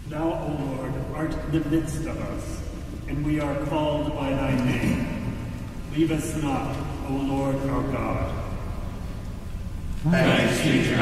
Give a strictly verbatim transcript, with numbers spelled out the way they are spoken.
Thou, O Lord, art in the midst of us, and we are called by thy name. Leave us not, O Lord our God. Thanks be to God.